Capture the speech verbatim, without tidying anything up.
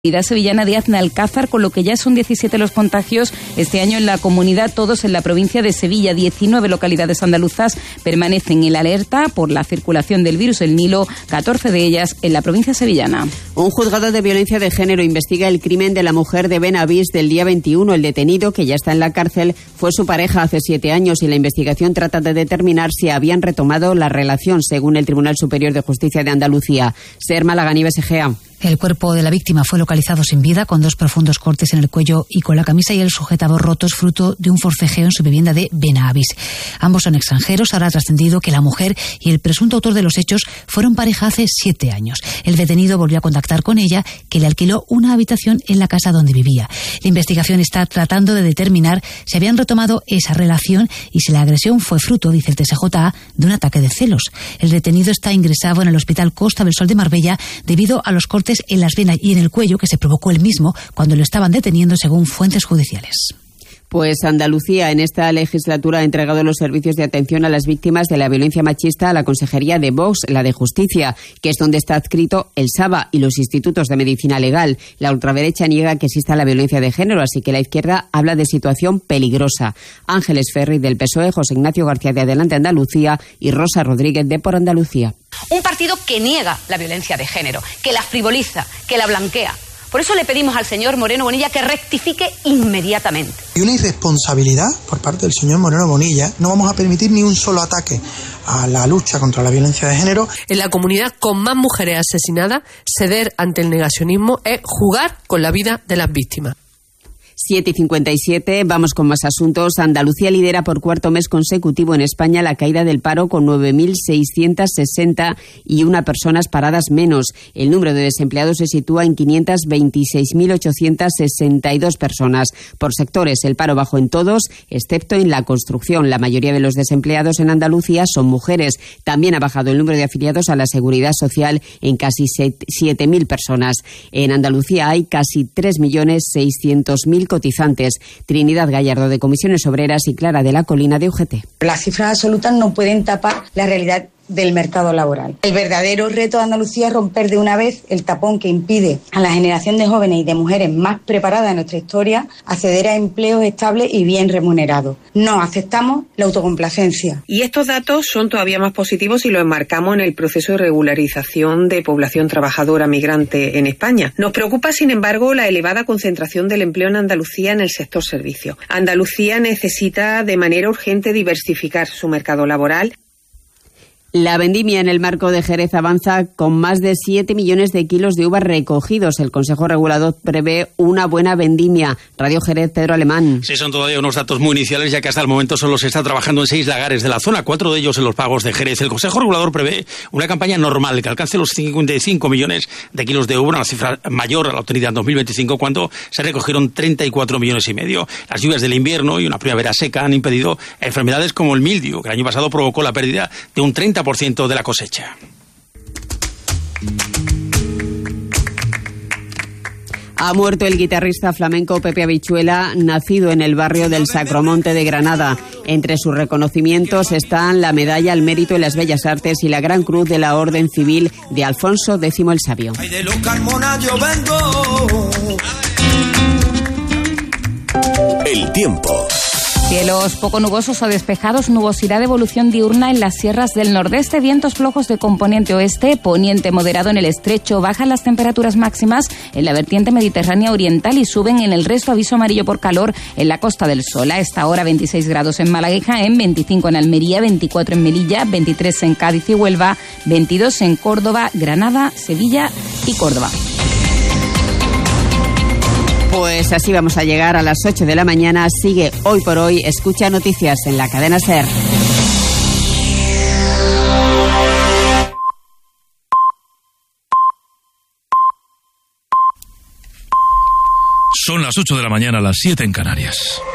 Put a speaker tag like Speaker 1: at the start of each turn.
Speaker 1: La sevillana de Aznalcázar, con lo que ya son diecisiete los contagios este año en la comunidad, todos en la provincia de Sevilla. diecinueve localidades andaluzas permanecen en alerta por la circulación del virus del Nilo, catorce de ellas en la provincia sevillana.
Speaker 2: Un juzgado de violencia de género investiga el crimen de la mujer de Benavís del día veintiuno. El detenido, que ya está en la cárcel, fue su pareja hace siete años y la investigación trata de determinar si habían retomado la relación, según el Tribunal Superior de Justicia de Andalucía. Ser Málaga, Nieves Egea.
Speaker 3: El cuerpo de la víctima fue localizado sin vida, con dos profundos cortes en el cuello y con la camisa y el sujetador rotos, fruto de un forcejeo en su vivienda de Benavís. Ambos son extranjeros. Ahora ha trascendido que la mujer y el presunto autor de los hechos fueron pareja hace siete años. El detenido volvió a contactar con ella, que le alquiló una habitación en la casa donde vivía. La investigación está tratando de determinar si habían retomado esa relación y si la agresión fue fruto, dice el T S J A, de un ataque de celos. El detenido está ingresado en el Hospital Costa del Sol de Marbella debido a los cortes en las venas y en el cuello que se provocó él mismo cuando lo estaban deteniendo, según fuentes judiciales.
Speaker 2: Pues Andalucía en esta legislatura ha entregado los servicios de atención a las víctimas de la violencia machista a la Consejería de Vox, la de Justicia, que es donde está adscrito el SABA y los institutos de medicina legal. La ultraderecha niega que exista la violencia de género, así que la izquierda habla de situación peligrosa. Ángeles Ferri del P S O E, José Ignacio García de Adelante Andalucía y Rosa Rodríguez de Por Andalucía.
Speaker 4: Un partido que niega la violencia de género, que la frivoliza, que la blanquea. Por eso le pedimos al señor Moreno Bonilla que rectifique inmediatamente.
Speaker 5: Y una irresponsabilidad por parte del señor Moreno Bonilla. No vamos a permitir ni un solo ataque a la lucha contra la violencia de género.
Speaker 6: En la comunidad con más mujeres asesinadas, ceder ante el negacionismo es jugar con la vida de las víctimas.
Speaker 2: siete y cincuenta y siete, vamos con más asuntos. Andalucía lidera por cuarto mes consecutivo en España la caída del paro, con nueve mil seiscientas sesenta y una personas paradas menos. El número de desempleados se sitúa en quinientas veintiséis mil ochocientas sesenta y dos personas. Por sectores, el paro bajó en todos, excepto en la construcción. La mayoría de los desempleados en Andalucía son mujeres. También ha bajado el número de afiliados a la Seguridad Social en casi siete mil personas. En Andalucía hay casi tres millones seiscientos mil cotizantes. Trinidad Gallardo de Comisiones Obreras y Clara de la Colina de U G T.
Speaker 7: Las cifras absolutas no pueden tapar la realidad del mercado laboral. El verdadero reto de Andalucía es romper de una vez el tapón que impide a la generación de jóvenes y de mujeres más preparadas de nuestra historia acceder a empleos estables y bien remunerados. No aceptamos la autocomplacencia.
Speaker 8: Y estos datos son todavía más positivos si lo enmarcamos en el proceso de regularización de población trabajadora migrante en España. Nos preocupa, sin embargo, la elevada concentración del empleo en Andalucía en el sector servicio. Andalucía necesita de manera urgente diversificar su mercado laboral.
Speaker 2: La vendimia en el marco de Jerez avanza con más de siete millones de kilos de uvas recogidos. El Consejo Regulador prevé una buena vendimia. Radio Jerez, Pedro Alemán.
Speaker 9: Sí, son todavía unos datos muy iniciales, ya que hasta el momento solo se está trabajando en seis lagares de la zona, cuatro de ellos en los pagos de Jerez. El Consejo Regulador prevé una campaña normal que alcance los cincuenta y cinco millones de kilos de uva, una cifra mayor a la obtenida en dos mil veinticinco, cuando se recogieron treinta y cuatro millones y medio. Las lluvias del invierno y una primavera seca han impedido enfermedades como el mildio, que el año pasado provocó la pérdida de un treinta por ciento de la cosecha.
Speaker 2: Ha muerto el guitarrista flamenco Pepe Habichuela, nacido en el barrio del Sacromonte de Granada. Entre sus reconocimientos están la Medalla al Mérito en las Bellas Artes y la Gran Cruz de la Orden Civil de Alfonso X el Sabio.
Speaker 10: El tiempo.
Speaker 1: Cielos poco nubosos o despejados, nubosidad de evolución diurna en las sierras del nordeste, vientos flojos de componente oeste, poniente moderado en el estrecho, bajan las temperaturas máximas en la vertiente mediterránea oriental y suben en el resto, aviso amarillo por calor en la Costa del Sol. A esta hora veintiséis grados en Málaga y Jaén, veinticinco en Almería, veinticuatro en Melilla, veintitrés en Cádiz y Huelva, veintidós en Córdoba, Granada, Sevilla y Córdoba.
Speaker 2: Pues así vamos a llegar a las ocho de la mañana. Sigue Hoy por Hoy, escucha noticias en la cadena SER.
Speaker 11: Son las ocho de la mañana, las siete en Canarias.